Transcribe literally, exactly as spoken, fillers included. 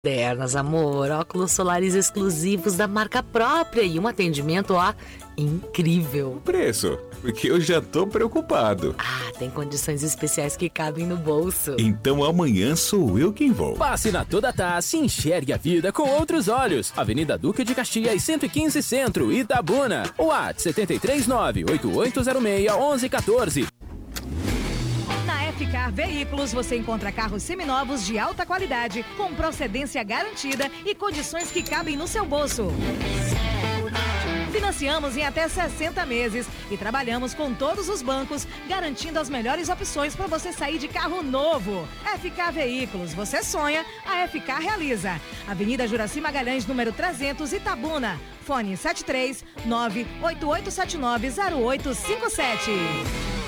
Modernas, amor, óculos solares exclusivos da marca própria e um atendimento, ó, incrível. Preço? Porque eu já tô preocupado. Ah, tem condições especiais que cabem no bolso. Então amanhã sou eu quem vou. Passe na Toda Taz e enxergue a vida com outros olhos. Avenida Duque de Caxias, cento e quinze Centro, Itabuna. WhatsApp sete três nove, oito oito zero seis, um um um quatro. Na F-Car Veículos você encontra carros seminovos de alta qualidade, com procedência garantida e condições que cabem no seu bolso. Financiamos em até sessenta meses e trabalhamos com todos os bancos, garantindo as melhores opções para você sair de carro novo. F-Car Veículos, você sonha, a F-Car realiza. Avenida Juraci Magalhães, número trezentos, Itabuna. Fone sete três nove, oito oito sete nove, zero oito cinco sete.